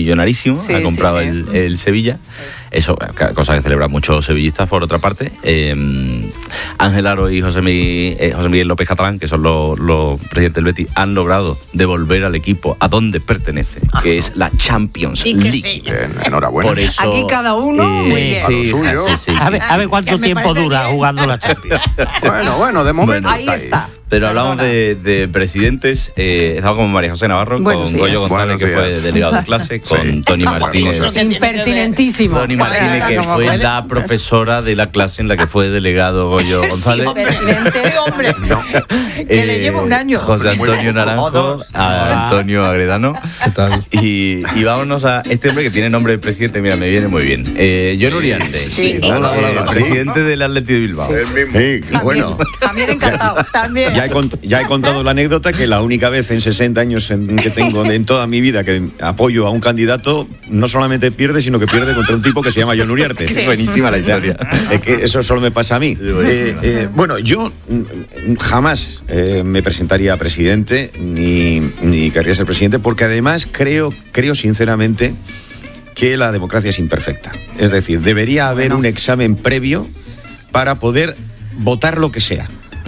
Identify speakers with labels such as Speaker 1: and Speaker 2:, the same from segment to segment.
Speaker 1: millonarísimo, ha comprado el Sevilla. Eso, cosa que celebran muchos sevillistas, por otra parte. Ángel Aro y José Miguel López Catalán, que son los presidentes del Betis, han logrado devolver al equipo a donde pertenece, que es la Champions League. Sí.
Speaker 2: Enhorabuena.
Speaker 1: Por eso,
Speaker 3: aquí cada uno
Speaker 1: sí.
Speaker 4: A ver cuánto tiempo dura jugando la Champions.
Speaker 2: Bueno, de momento
Speaker 3: ahí está.
Speaker 1: Pero hablamos de presidentes. Estaba con María José Navarro, con Goyo González, que fue delegado de clase, con Tony Martínez.
Speaker 3: Impertinentísimo.
Speaker 1: Tony Martínez, que fue la profesora de la clase en la que fue delegado Goyo González.
Speaker 3: Sí, hombre. Que le lleva un año.
Speaker 1: José Antonio Naranjo, a Antonio Agredano.
Speaker 5: ¿Qué tal?
Speaker 1: Y vámonos a este hombre que tiene nombre de presidente. Mira, me viene muy bien. John Uriarte, presidente del Athletic de Bilbao.
Speaker 2: Sí, bueno.
Speaker 3: También encantado. También.
Speaker 2: Ya he contado la anécdota que la única vez en 60 años que tengo en toda mi vida que apoyo a un candidato, no solamente pierde, sino que pierde contra un tipo que se llama John Uriarte.
Speaker 1: Sí. Buenísima la historia.
Speaker 2: Es que eso solo me pasa a mí. Bueno, yo jamás me presentaría a presidente ni querría ser presidente, porque además creo sinceramente que la democracia es imperfecta. Es decir, debería haber un examen previo para poder votar lo que sea.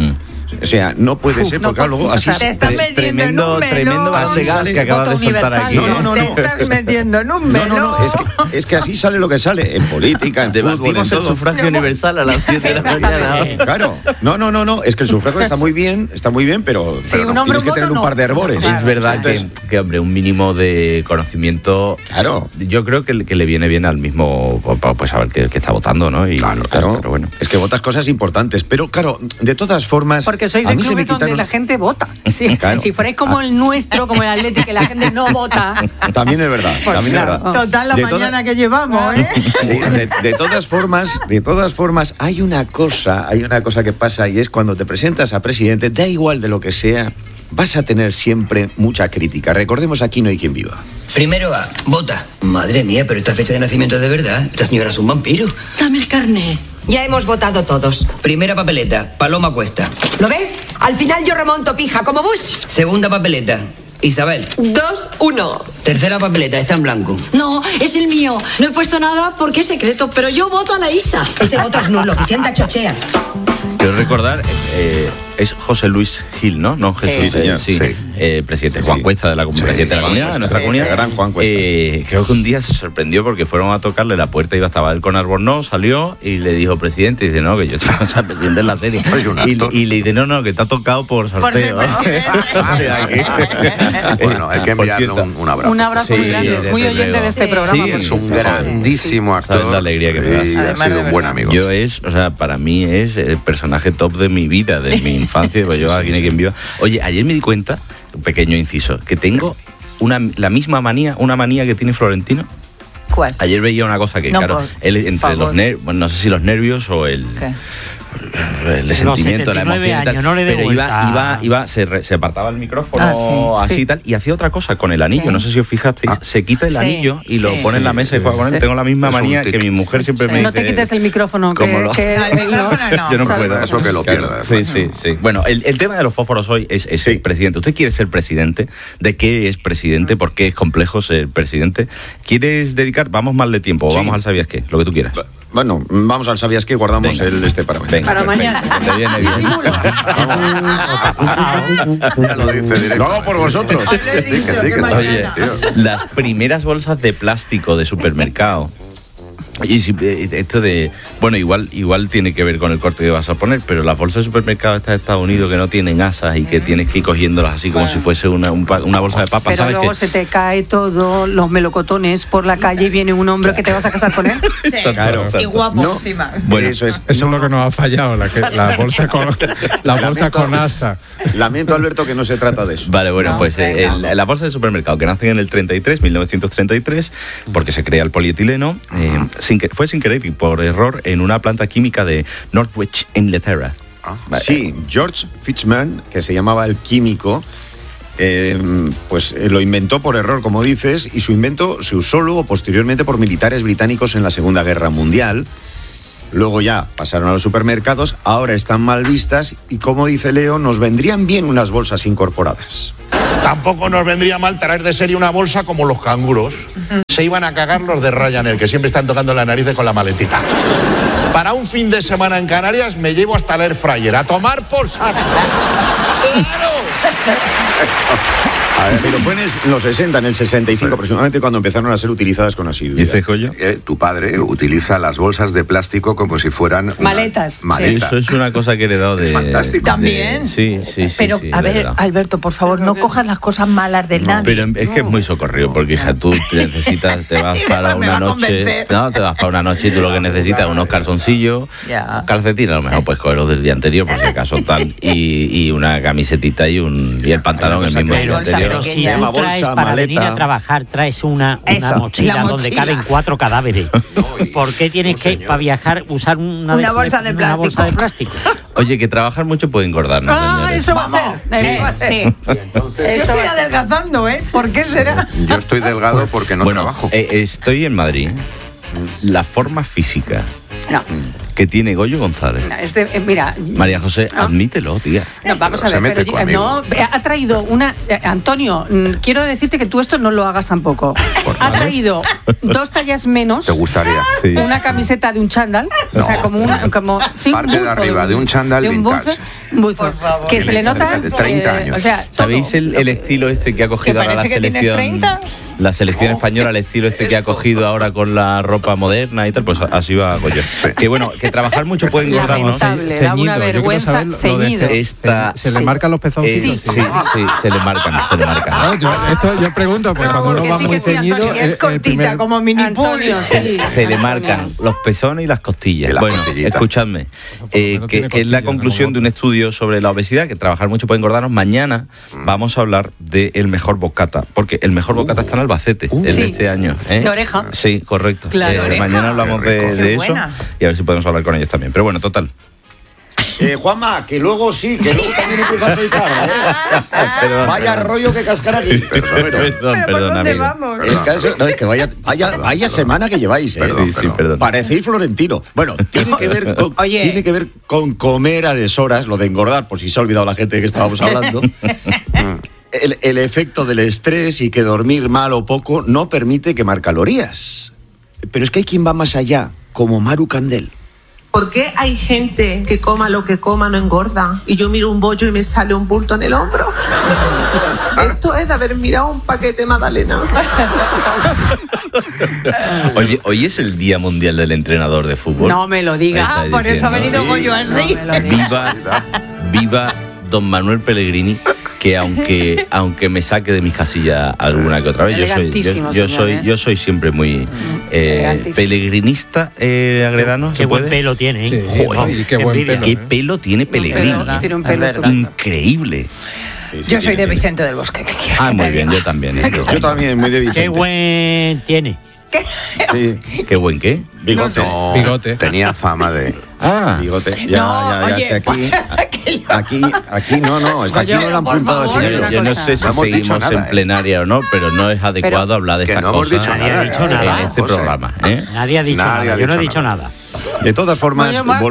Speaker 2: O sea, no puede ser, porque luego así...
Speaker 3: Te estás metiendo
Speaker 1: tremendo basegas que acabas de soltar aquí.
Speaker 3: No. Te estás metiendo en un melón.
Speaker 2: No, es que así sale lo que sale, en política, en fútbol, en
Speaker 1: Debatimos el sufragio universal a las 10 de la mañana.
Speaker 2: Claro, no, es que el sufragio está muy bien, pero no, tienes que tener un par de hervores.
Speaker 1: Es verdad que, hombre, un mínimo de conocimiento,
Speaker 2: claro,
Speaker 1: yo creo que le viene bien al mismo, pues saber que está votando, ¿no? Y,
Speaker 2: claro.
Speaker 1: Pero bueno.
Speaker 2: Es que votas cosas importantes, pero claro, de todas formas...
Speaker 6: Porque sois de clubes donde la gente vota. Sí. Claro. Si fuerais como el nuestro, como el Atlético, que la gente no vota.
Speaker 2: También es verdad,
Speaker 6: pues
Speaker 2: también es verdad.
Speaker 3: Total, la mañana que llevamos, ¿eh?
Speaker 2: Sí, de todas formas, hay una cosa que pasa, y es cuando te presentas a presidente, da igual de lo que sea, vas a tener siempre mucha crítica. Recordemos, aquí no hay quien viva.
Speaker 7: Primero A, vota. Madre mía, pero esta fecha de nacimiento es de verdad. Esta señora es un vampiro.
Speaker 8: Dame el carnet.
Speaker 9: Ya hemos votado todos.
Speaker 7: Primera papeleta, Paloma Cuesta.
Speaker 9: ¿Lo ves? Al final yo remonto, pija, como Bush.
Speaker 7: Segunda papeleta, Isabel.
Speaker 8: 2-1.
Speaker 7: Tercera papeleta, está en blanco.
Speaker 8: No, es el mío. No he puesto nada porque es secreto, pero yo voto a la Isa.
Speaker 9: Ese voto es nulo, Vicenta chochea.
Speaker 1: Quiero recordar, es José Luis Gil, ¿no? No, Jesús,
Speaker 2: sí, señor.
Speaker 1: Sí. Presidente Juan Cuesta de la presidente de la comunidad, de nuestra comunidad.
Speaker 2: Gran Juan Cuesta.
Speaker 1: Creo que un día se sorprendió porque fueron a tocarle la puerta, estaba él con Albornoz, salió y le dijo, presidente, y dice, no, que yo soy presidente en la serie. Y le dice, no, que te ha tocado por sorteo.
Speaker 2: O sea,
Speaker 5: bueno, hay que enviarle un abrazo.
Speaker 6: Un abrazo muy grande, es muy oyente de este programa.
Speaker 1: Sí,
Speaker 5: es un grandísimo actor.
Speaker 1: ¿Sabes la alegría que me da?
Speaker 5: Y ha sido un buen amigo.
Speaker 1: Para mí es el personaje top de mi vida, de mi infancia, pues yo aquí no hay quien viva. Oye, ayer me di cuenta, un pequeño inciso, que tengo la misma manía, una manía que tiene Florentino.
Speaker 3: ¿Cuál?
Speaker 1: Ayer veía una cosa que, claro, él entre los nervios, bueno, no sé si los nervios o el... ¿Qué? El sentimiento, la emoción y tal,
Speaker 4: no le
Speaker 1: pero iba se apartaba el micrófono así y tal, y hacía otra cosa con el anillo, no sé si os fijasteis, se quita el anillo y lo pone en la mesa y juega con él. Tengo la misma manía que mi mujer siempre me dice.
Speaker 6: No te quites el micrófono,
Speaker 3: el micrófono no.
Speaker 1: Yo no puedo.
Speaker 5: Eso que lo pierda.
Speaker 1: Sí. Bueno, el tema de los fósforos hoy es el presidente. ¿Usted quiere ser presidente? ¿De qué es presidente? ¿Por qué es complejo ser presidente? ¿Quieres dedicar? Vamos mal de tiempo, vamos al ¿sabías qué? Lo que tú quieras.
Speaker 2: Bueno, vamos al ¿sabías qué? Y guardamos para mañana.
Speaker 6: Para mañana.
Speaker 1: Te viene bien.
Speaker 5: Ya lo dice directo.
Speaker 2: Lo hago por vosotros.
Speaker 1: Oye, las primeras bolsas de plástico de supermercado. Y esto de, bueno, igual tiene que ver con el corte que vas a poner, pero las bolsas de supermercado estas de Estados Unidos que no tienen asas y que tienes que ir cogiéndolas así como si fuese una bolsa de papas,
Speaker 6: pero
Speaker 1: ¿sabes?
Speaker 6: Luego se te cae todo, los melocotones por la calle y viene un hombre que te vas a casar con él.
Speaker 3: Sí, claro. Y guapo encima.
Speaker 1: Bueno,
Speaker 5: eso es lo que nos ha fallado, la bolsa con asa.
Speaker 2: Lamento, Alberto, que no se trata de eso.
Speaker 1: Vale, bueno, pues las bolsas de supermercado que nacen en el 1933, porque se crea el polietileno, fue sin querer y por error en una planta química de Northwich, Inglaterra.
Speaker 2: Sí, George Fitchman, que se llamaba el químico, pues lo inventó por error, como dices, y su invento se usó luego posteriormente por militares británicos en la Segunda Guerra Mundial. Luego ya pasaron a los supermercados, ahora están mal vistas y, como dice Leo, nos vendrían bien unas bolsas incorporadas.
Speaker 10: Tampoco nos vendría mal traer de serie una bolsa como los canguros. Se iban a cagar los de Ryanair, que siempre están tocando las narices con la maletita. Para un fin de semana en Canarias me llevo hasta el air fryer. A tomar por saco. ¡Claro!
Speaker 2: A ver, pero fue en los 60, en el 65 aproximadamente, cuando empezaron a ser utilizadas con asiduidad.
Speaker 1: ¿Dice Coyo?
Speaker 11: Tu padre utiliza las bolsas de plástico como si fueran
Speaker 6: maletas.
Speaker 1: Eso es una cosa que he heredado de...
Speaker 11: Fantástico.
Speaker 3: También.
Speaker 1: Sí.
Speaker 3: Pero,
Speaker 1: sí,
Speaker 3: a ver,
Speaker 1: verdad.
Speaker 3: Alberto, por favor, no cojas las cosas malas del nadie.
Speaker 1: Pero es que es muy socorrido, porque hija, tú necesitas, te vas para una noche, no, te vas para una noche y tú lo que necesitas es unos calzoncillos, calcetines, a lo mejor puedes cogerlos del día anterior, por si acaso tal, y una camisetita y el pantalón el mismo día anterior.
Speaker 4: Pero si tú traes para venir a trabajar, traes una mochila donde caben 4 cadáveres. ¿Por qué tienes que, para viajar, usar una bolsa de plástico?
Speaker 1: Oye, que trabajar mucho puede engordar, ¿no, señores?
Speaker 6: Eso va a ser.
Speaker 3: Sí. Yo estoy adelgazando, ¿eh? ¿Por qué será?
Speaker 11: Yo estoy delgado porque no trabajo.
Speaker 1: Estoy en Madrid. La forma física que tiene Goyo González.
Speaker 6: Mira,
Speaker 1: María José, admítelo, tía.
Speaker 6: No, vamos a ver, pero ha traído una... Antonio, quiero decirte que tú esto no lo hagas tampoco. Ha traído 2 tallas menos.
Speaker 11: ¿Te gustaría?
Speaker 1: Sí.
Speaker 6: Una camiseta de un chándal.
Speaker 11: No.
Speaker 6: O sea, como sí,
Speaker 11: parte de arriba de un chándal vintage.
Speaker 6: Un buzo, que se le nota...
Speaker 11: De 30 años.
Speaker 6: O sea,
Speaker 1: ¿sabéis el estilo este que ha cogido ahora la selección? La selección española, el estilo este que ha cogido ahora con la ropa moderna y tal, pues así va Goyo. Que bueno, que trabajar mucho puede engordar, ¿no?
Speaker 6: Da una vergüenza. Ceñido.
Speaker 5: ¿Se le marcan los pezoncitos?
Speaker 1: Sí, se le marcan.
Speaker 5: No, yo pregunto, porque cuando uno va muy ceñido...
Speaker 3: Es cortita, como mini pool.
Speaker 1: Se le marcan los pezones y las costillas. Bueno, escuchadme, que es la conclusión de un estudio sobre la obesidad, que trabajar mucho puede engordarnos. Mañana vamos a hablar del mejor bocata, porque el mejor bocata está en Albacete, el de este año.
Speaker 6: De oreja.
Speaker 1: Sí, correcto.
Speaker 6: Claro,
Speaker 1: mañana hablamos de eso y a ver si podemos hablar con ellos también. Pero bueno, total.
Speaker 2: Juanma, que luego también empieza a soltar, Perdón, vaya rollo que cascar aquí.
Speaker 1: Perdón, amigo.
Speaker 3: Vamos?
Speaker 2: El caso, no, es que vaya semana que lleváis,
Speaker 1: Perdón.
Speaker 2: Parecéis Florentino. Bueno, tiene que ver con comer a deshoras, lo de engordar, por si se ha olvidado la gente de que estábamos hablando. El efecto del estrés y que dormir mal o poco no permite quemar calorías. Pero es que hay quien va más allá, como Maru Candel.
Speaker 12: ¿Por qué hay gente que coma lo que coma no engorda? Y yo miro un bollo y me sale un bulto en el hombro. Esto es de haber mirado un paquete Magdalena.
Speaker 1: Oye, hoy es el Día Mundial del Entrenador de Fútbol.
Speaker 6: No me lo digas.
Speaker 3: Por eso ha venido Goyo así.
Speaker 1: Viva don Manuel Pellegrini, que aunque me saque de mis casillas alguna que otra vez, yo soy siempre muy pelegrinista, Agredano.
Speaker 4: Qué buen pelo tiene, ¿eh?
Speaker 1: Sí, joder, qué pelo tiene Pellegrini.
Speaker 6: Tiene un pelo
Speaker 1: increíble.
Speaker 3: Yo soy de Vicente del Bosque.
Speaker 1: Muy bien, yo también.
Speaker 2: Yo también, muy de Vicente.
Speaker 4: Qué buen tiene.
Speaker 2: Sí.
Speaker 1: ¿Qué buen qué?
Speaker 2: Bigote.
Speaker 11: No,
Speaker 5: bigote.
Speaker 11: Tenía fama de...
Speaker 2: Bigote. Oye, aquí no, es que aquí no lo han apuntado así.
Speaker 1: Yo no sé si seguimos en plenaria o no, pero no es adecuado hablar de estas cosas.
Speaker 4: Nadie ha dicho nada
Speaker 1: en este programa.
Speaker 4: Nadie ha dicho nada. Yo no he dicho nada.
Speaker 2: De todas formas,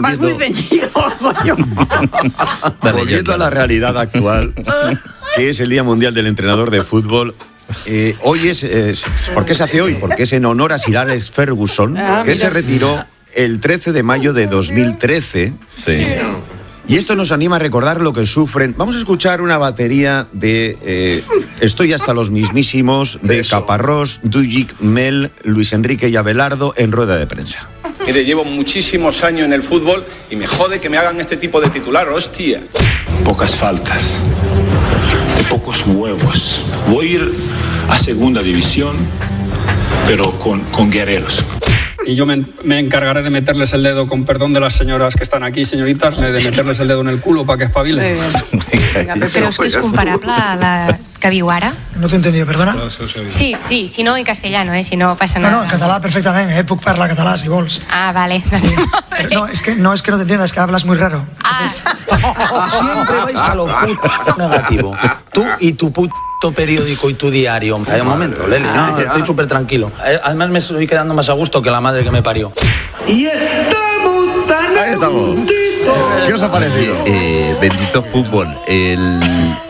Speaker 2: volviendo a la realidad actual, que es el Día Mundial del Entrenador de Fútbol. Hoy ¿por qué se hace hoy? Porque es en honor a Sir Alex Ferguson, que se retiró el 13 de mayo de 2013. Sí. Y esto nos anima a recordar lo que sufren. Vamos a escuchar una batería de Estoy hasta los mismísimos, de Caparrós, Dujic, Mel, Luis Enrique y Abelardo en rueda de prensa.
Speaker 13: Mire, llevo muchísimos años en el fútbol y me jode que me hagan este tipo de titular, hostia.
Speaker 14: Pocas faltas, de pocos huevos. Voy a ir a segunda división, pero con guerreros.
Speaker 15: Y yo me encargaré de meterles el dedo, con perdón de las señoras que están aquí, señoritas, de meterles el dedo en el culo para que espabilen.
Speaker 16: Pero es que es comparable a la que viu ara?
Speaker 17: No t'he entendido, perdona?
Speaker 16: Sí, si no en castellano, si no pasa nada.
Speaker 17: No, en català perfectament, puc parlar català si vols.
Speaker 16: Ah, vale.
Speaker 17: Sí. No, es que no te entiendas, es que hablas muy raro.
Speaker 18: Siempre vais a lo puto negativo. Tú y tu puto periódico y tu diario. Hay un momento, Leli, no, estoy súper tranquilo. Además me estoy quedando más a gusto que la madre que me parió.
Speaker 2: Y estamos tan... Ahí estamos. ¿Qué os ha parecido?
Speaker 1: Bendito fútbol.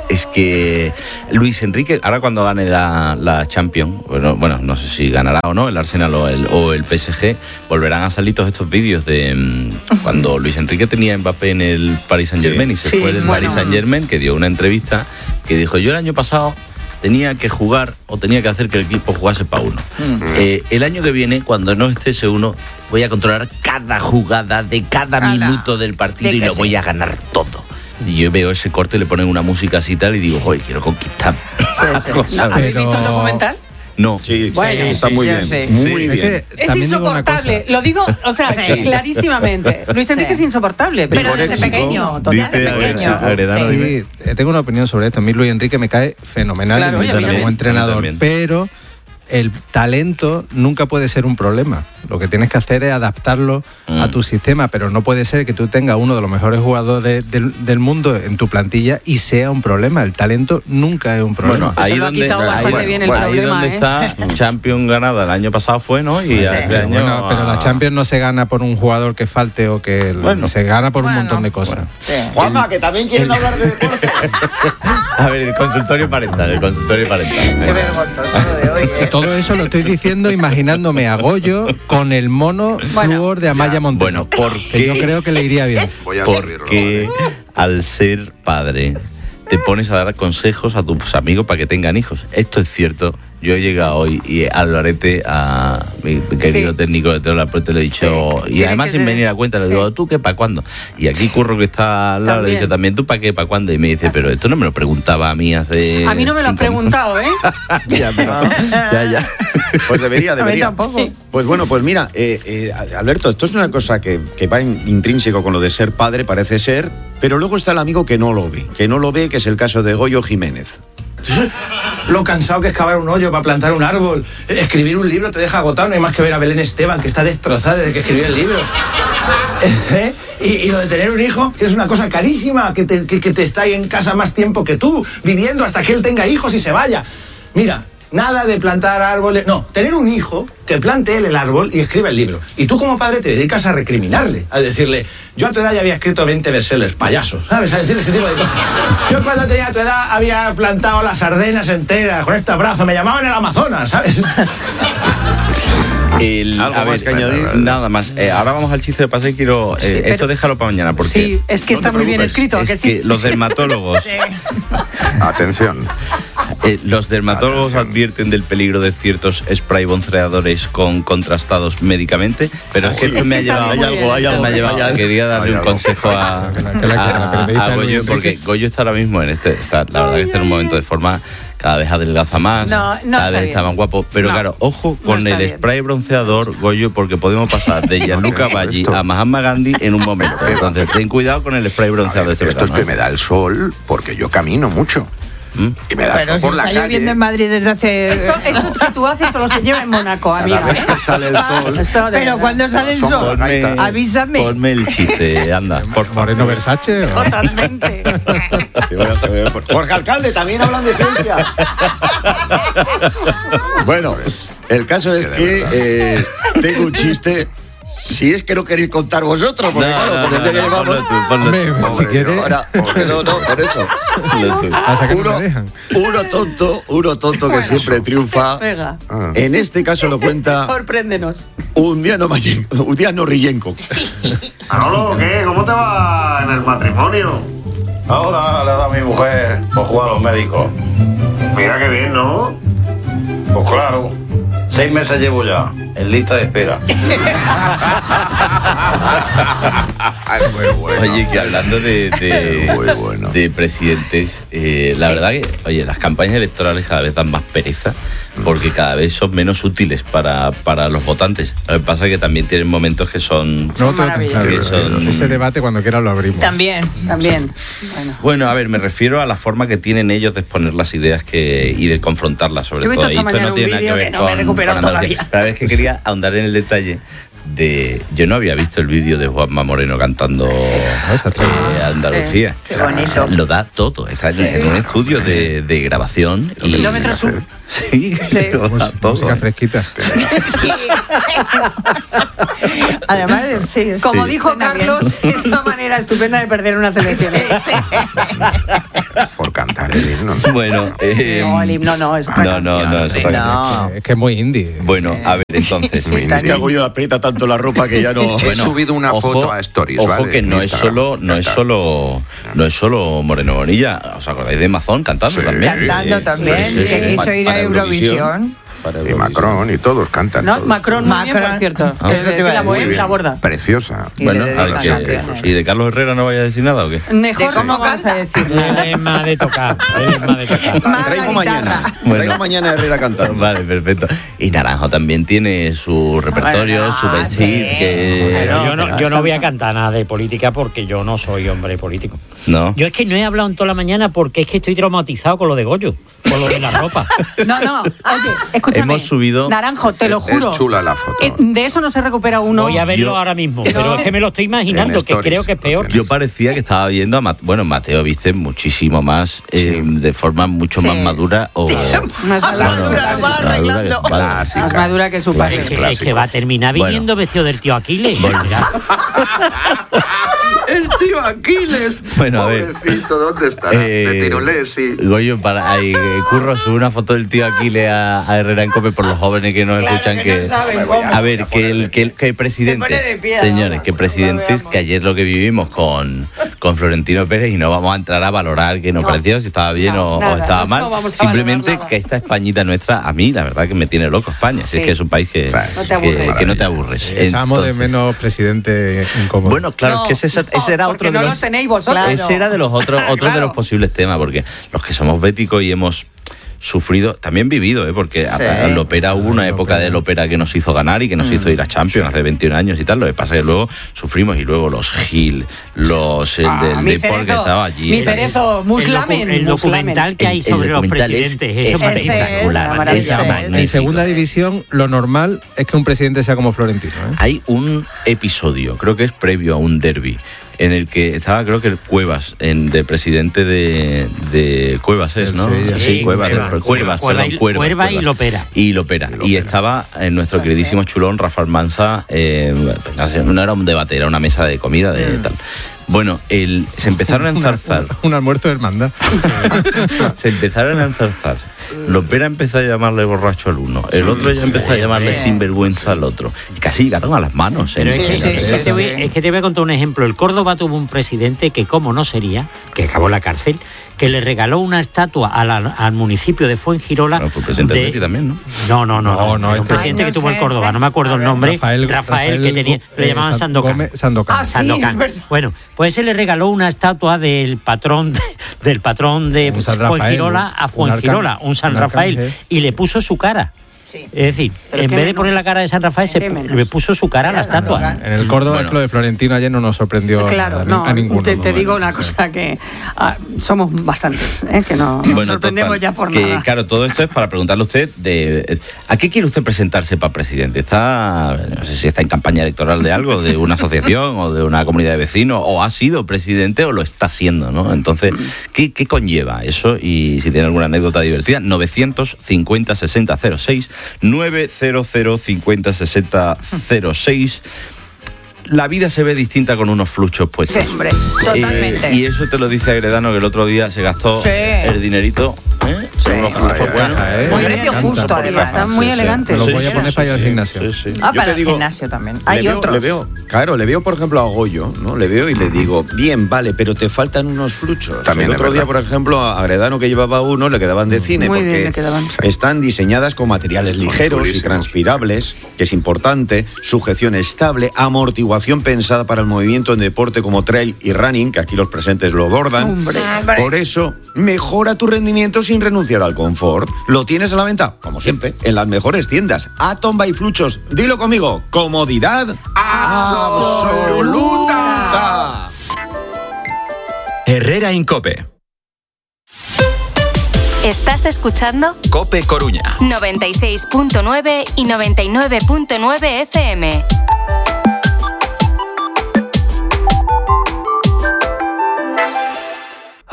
Speaker 1: es que Luis Enrique, ahora cuando gane la Champions, bueno, no sé si ganará o no el Arsenal o el PSG, volverán a salir todos estos vídeos de cuando Luis Enrique tenía a Mbappé en el Paris Saint-Germain y se fue del Paris Saint-Germain, que dio una entrevista que dijo: yo el año pasado tenía que jugar o tenía que hacer que el equipo jugase para uno. El año que viene, cuando no esté ese uno, voy a controlar cada jugada de cada minuto del partido y lo voy a ganar todo. Y yo veo ese corte, le ponen una música así y tal, y digo, joder, quiero conquistar.
Speaker 6: ¿Habéis visto el documental?
Speaker 1: No.
Speaker 2: Sí,
Speaker 6: bueno,
Speaker 2: está muy bien. Muy bien.
Speaker 6: Es insoportable, lo digo, o sea, clarísimamente. Luis Enrique es insoportable.
Speaker 3: Pero desde pequeño.
Speaker 5: Sí, tengo una opinión sobre esto. A mí Luis Enrique me cae fenomenal como entrenador, pero el talento nunca puede ser un problema. Lo que tienes que hacer es adaptarlo a tu sistema, pero no puede ser que tú tengas uno de los mejores jugadores del mundo en tu plantilla y sea un problema. El talento nunca es un problema.
Speaker 1: Bueno, ahí donde está Champions ganada el año pasado fue, ¿no? Y este año...
Speaker 5: Bueno, pero la Champions no se gana por un jugador que falte o que se gana por un montón de cosas.
Speaker 2: Juanma, que también quieren hablar de deporte.
Speaker 1: A ver, el consultorio parental.
Speaker 3: Qué vergonzoso lo de hoy.
Speaker 5: Todo eso lo estoy diciendo imaginándome a Goyo con el mono flúor de Amaya Montero.
Speaker 1: Bueno, porque
Speaker 5: yo creo que le iría bien.
Speaker 1: Porque al ser padre te pones a dar consejos a tus amigos para que tengan hijos. Esto es cierto. Yo he llegado hoy y Alvarete, a mi querido técnico de Teo La Puente, le he dicho, y además sin venir a cuenta, le digo, ¿tú qué para cuándo? Y aquí Curro, que está al lado, le he dicho también, ¿tú para qué, para cuándo? Y me dice, pero esto no me lo preguntaba a mí hace...
Speaker 6: A mí no me lo has preguntado, ¿eh?
Speaker 1: Ya.
Speaker 2: Pues debería.
Speaker 3: A mí tampoco.
Speaker 2: Pues bueno, pues mira, Alberto, esto es una cosa que va intrínseco con lo de ser padre, parece ser, pero luego está el amigo que no lo ve, que es el caso de Goyo Jiménez.
Speaker 18: Lo cansado que es cavar un hoyo para plantar un árbol. Escribir un libro te deja agotado. No hay más que ver a Belén Esteban, que está destrozada desde que escribió el libro. Y lo de tener un hijo, que es una cosa carísima, que te está ahí en casa más tiempo que tú, viviendo hasta que él tenga hijos y se vaya. Mira, nada de plantar árboles. No, tener un hijo que plante él el árbol y escriba el libro. Y tú como padre te dedicas a recriminarle, a decirle, yo a tu edad ya había escrito 20 bestsellers, payasos, ¿sabes? A decirle ese tipo de cosas. Yo cuando tenía tu edad había plantado las Ardenas enteras con este brazo, me llamaban el Amazonas, ¿sabes?
Speaker 2: ¿Algo más que añadir?
Speaker 1: Nada más. Ahora vamos al chiste de pase y quiero... esto déjalo para mañana, porque...
Speaker 6: Sí, es que está muy bien escrito.
Speaker 1: Es que los dermatólogos...
Speaker 11: Atención.
Speaker 1: Los dermatólogos advierten del peligro de ciertos spray bronceadores con contrastados médicamente, pero es que esto me ha llevado... Quería darle un consejo a Goyo, porque Goyo está ahora mismo la verdad que está en un momento de forma... Cada vez adelgaza más, cada vez está más guapo. Pero claro, ojo con el spray bronceador, Goyo, porque podemos pasar de Gianluca Baggi a Mahatma Gandhi en un momento. Entonces, ten cuidado con el spray bronceador.
Speaker 11: Esto es que me da el sol porque yo camino mucho. Y me da
Speaker 3: pero
Speaker 11: el sol
Speaker 3: si
Speaker 11: por la
Speaker 3: está
Speaker 11: calle.
Speaker 3: lloviendo en Madrid desde hace...
Speaker 6: Esto que tú haces solo se lleva en Mónaco, amiga.
Speaker 11: Sale el sol.
Speaker 3: Pero cuando sale el sol, avísame.
Speaker 1: Ponme el chiste, anda, por favor.
Speaker 5: Moreno Versace.
Speaker 6: Totalmente.
Speaker 2: Jorge Alcalde, también hablan de ciencia. Bueno, el caso es que tengo un chiste. Si es que no queréis contar vosotros, porque
Speaker 5: Si quieres.
Speaker 2: No, por eso. Uno tonto que siempre triunfa.
Speaker 6: Venga.
Speaker 2: En este caso lo cuenta
Speaker 6: Sorpréndenos.
Speaker 2: un día no Rillenko.
Speaker 10: Manolo, ¿qué? ¿Cómo te va en el matrimonio?
Speaker 19: Ahora le ha dado a mi mujer por jugar a los médicos.
Speaker 10: Mira qué bien, ¿no?
Speaker 19: Pues claro, 6 meses llevo ya, en lista de espera.
Speaker 1: Oye, que hablando de presidentes, la verdad que, oye, las campañas electorales cada vez dan más pereza, porque cada vez son menos útiles para los votantes. Lo que pasa es que también tienen momentos que son...
Speaker 5: Ese debate cuando quieras lo abrimos.
Speaker 3: También.
Speaker 1: Bueno, a ver, me refiero a la forma que tienen ellos de exponer las ideas y de confrontarlas, sobre todo. Y esto no tiene nada que ver con Andalucía. Pero es que quería ahondar en el detalle de... Yo no había visto el vídeo de Juanma Moreno cantando Andalucía.
Speaker 3: Qué bonito.
Speaker 1: Lo da todo. Está en un estudio de grabación.
Speaker 6: Kilómetro sur.
Speaker 1: Sí. Lo da todo.
Speaker 5: Música fresquita.
Speaker 3: Además, sí.
Speaker 6: Como dijo Carlos, es una manera estupenda de perder unas elecciones.
Speaker 11: Por cantar. cantar el himno.
Speaker 1: Bueno,
Speaker 6: no, el himno no, es una
Speaker 1: no, eso
Speaker 5: no. Es que es muy indie.
Speaker 1: Bueno, a ver, entonces.
Speaker 2: Es que hago yo aprieta tanto la ropa que ya no.
Speaker 11: He subido una foto a Stories.
Speaker 1: Ojo,
Speaker 11: ¿vale?
Speaker 1: que no es solo Moreno Bonilla. ¿Os acordáis de Mazón cantando también?
Speaker 3: Cantando también, que quiso ir a Eurovisión.
Speaker 11: Y Macron y todos cantan.
Speaker 6: No,
Speaker 11: todos.
Speaker 6: Macron muy bien, por cierto. La borda.
Speaker 11: Preciosa.
Speaker 1: Bueno, ¿y de Carlos Herrera no vaya a decir nada o qué?
Speaker 6: Mejor cómo vas a decir.
Speaker 4: Es más de tocar.
Speaker 2: Traigo mañana Herrera cantando.
Speaker 1: Vale, perfecto. Y Naranjo también tiene su repertorio, su vestir.
Speaker 4: Yo no voy a cantar nada de política porque yo no soy hombre político.
Speaker 1: No.
Speaker 4: Yo es que no he hablado en toda la mañana porque es que estoy traumatizado con lo de Goyo, con lo de la ropa.
Speaker 6: No, oye, escúchame.
Speaker 1: Hemos subido.
Speaker 6: Naranjo, te lo juro.
Speaker 11: Es chula la foto.
Speaker 6: De eso no se recupera uno.
Speaker 4: Voy a verlo ahora mismo, pero es que me lo estoy imaginando, que creo que es peor.
Speaker 1: Yo parecía que estaba viendo a Mateo viste muchísimo más, de forma mucho más madura.
Speaker 6: Más madura que su padre.
Speaker 4: Es que va a terminar viniendo vestido del tío Aquiles.
Speaker 11: El tío Aquiles.
Speaker 1: Bueno, a ver.
Speaker 11: Pobrecito, ¿dónde estará? De Tirolés, sí.
Speaker 1: Goyo, Curro sube una foto del tío Aquiles a Herrera en COPE por los jóvenes que nos escuchan. A ver, que el presidente, señores, que presidentes, que ayer lo que vivimos con Florentino Pérez, y no vamos a entrar a valorar que nos pareció, si estaba bien o estaba mal. Simplemente que esta Españita nuestra, a mí, la verdad que me tiene loco España. Si es que es un país que no te aburres.
Speaker 5: Echamos de menos presidente incómodo.
Speaker 1: Bueno, claro, es que ese era otro de los.
Speaker 6: Tenéis vosotros.
Speaker 1: Ese era de los otros de los posibles temas, porque los que somos béticos y hemos sufrido, también vivido, porque en Lopera hubo una época de Lopera que nos hizo ganar y que nos hizo ir a Champions hace 21 años y tal. Lo que pasa es que luego sufrimos, y luego los Gil, el del Depor que estaba allí.
Speaker 6: Mi Cerezo, Muslamen.
Speaker 4: El documental que hay sobre los presidentes, eso es espectacular.
Speaker 5: En segunda división, lo normal es que un presidente sea como Florentino.
Speaker 1: Hay un episodio, creo que es previo a un derbi, en el que estaba, creo que el Cuevas, de presidente de Cuevas es, ¿no?
Speaker 4: Sí,
Speaker 1: Cuevas
Speaker 4: y Lopera.
Speaker 1: Y estaba nuestro queridísimo chulón Rafael Mansa, no era un debate, era una mesa de comida de tal. Bueno, se empezaron a enzarzar.
Speaker 5: Un almuerzo de hermandad.
Speaker 1: Se empezaron a enzarzar. Lopera empezó a llamarle borracho al uno. El otro ya empezó a llamarle sinvergüenza al otro. Y casi llegaron a las manos.
Speaker 4: Pero es que te voy a contar un ejemplo. El Córdoba tuvo un presidente que, como no sería, que acabó en la cárcel, que le regaló una estatua al municipio de Fuengirola.
Speaker 1: Bueno, fue presidente del Betis también, ¿no?
Speaker 4: No, un presidente que tuvo el Córdoba, no me acuerdo el nombre. Rafael que tenía, le llamaban Sandokan. Sandokan. Bueno, pues él le regaló una estatua del patrón de Fuengirola a Fuengirola, un San Rafael, y le puso su cara. Sí. Es decir, en vez de poner la cara de San Rafael, le puso su cara a la estatua.
Speaker 5: En el Córdoba, lo de Florentino ayer no nos sorprendió a ninguno.
Speaker 6: Te digo una cosa, que somos bastantes, que no nos sorprendemos ya por nada.
Speaker 1: Claro, todo esto es para preguntarle a usted ¿a qué quiere usted presentarse para presidente? No sé si está en campaña electoral de algo, de una asociación o de una comunidad de vecinos, o ha sido presidente o lo está haciendo, ¿no? Entonces, ¿qué conlleva eso? Y si tiene alguna anécdota divertida, 950 60 06 900 50 60 06. La vida se ve distinta con unos fluchos puestos.
Speaker 3: Sí, hombre, totalmente.
Speaker 1: Y eso te lo dice Agredano, que el otro día se gastó el dinerito. Unos fluchos buenos.
Speaker 3: Muy precio justo, además.
Speaker 6: Están muy elegantes.
Speaker 5: Lo voy a poner para ir al gimnasio.
Speaker 3: Para el gimnasio también. Hay otros.
Speaker 2: Le veo, por ejemplo, a Goyo, ¿no? Le veo y le digo, bien, vale, pero te faltan unos fluchos.
Speaker 11: También
Speaker 2: el otro día, por ejemplo, a Agredano, que llevaba uno, le quedaban de cine,
Speaker 6: muy
Speaker 2: porque
Speaker 6: bien,
Speaker 2: están diseñadas con materiales ligeros y transpirables, que es importante, sujeción estable, amortiguación pensada para el movimiento en deporte como trail y running, que aquí los presentes lo abordan. Por eso, mejora tu rendimiento sin renunciar al confort. Lo tienes a la venta, como siempre, en las mejores tiendas. Atom by Fluchos. Dilo conmigo, comodidad absoluta.
Speaker 20: Herrera en COPE.
Speaker 21: ¿Estás escuchando?
Speaker 20: COPE Coruña.
Speaker 21: 96.9 y 99.9 FM.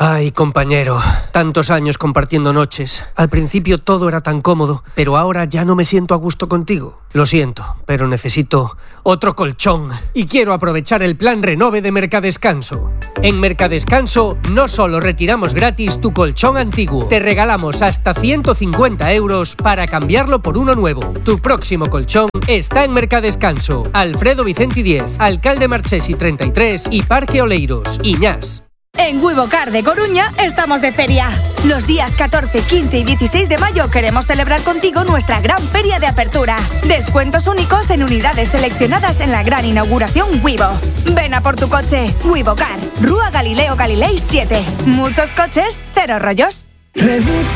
Speaker 20: Ay, compañero, tantos años compartiendo noches. Al principio todo era tan cómodo, pero ahora ya no me siento a gusto contigo. Lo siento, pero necesito otro colchón. Y quiero aprovechar el plan Renove de Mercadescanso. En Mercadescanso no solo retiramos gratis tu colchón antiguo, te regalamos hasta 150 euros para cambiarlo por uno nuevo. Tu próximo colchón está en Mercadescanso. Alfredo Vicente 10, Alcalde Marchesi 33 y Parque Oleiros, Iñás.
Speaker 22: En Wivocar de Coruña estamos de feria. Los días 14, 15 y 16 de mayo queremos celebrar contigo nuestra gran feria de apertura. Descuentos únicos en unidades seleccionadas en la gran inauguración Wivo. Ven a por tu coche. Wivocar, Rúa Galileo Galilei 7. Muchos coches, cero rollos.